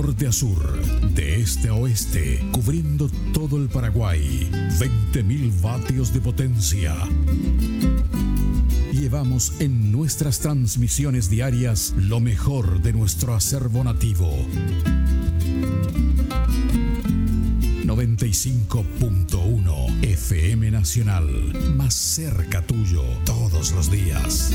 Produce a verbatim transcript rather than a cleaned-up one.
norte a sur, de este a oeste, cubriendo todo el Paraguay. veinte mil vatios de potencia. Llevamos en nuestras transmisiones diarias lo mejor de nuestro acervo nativo. noventa y cinco punto uno F M Nacional, más cerca tuyo todos los días.